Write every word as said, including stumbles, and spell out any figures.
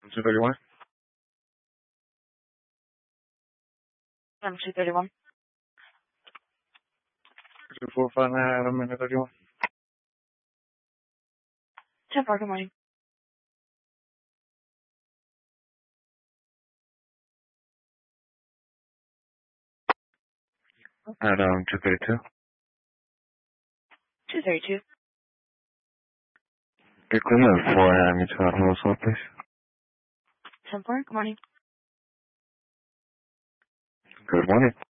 two thirty-one? I'm two thirty-one. two four five nine, Adam, minute thirty-one. ten four, good morning. Adam, two thirty-two. two thirty-two. Good Cleveland, four A M, two out of household, please. ten four, good morning. Good morning.